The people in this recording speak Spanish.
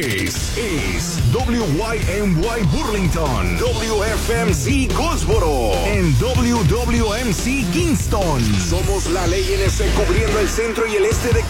Es WYMY Burlington, WFMC Goldsboro, en WWMC Kingston. Somos la ley NC cubriendo el centro y el este de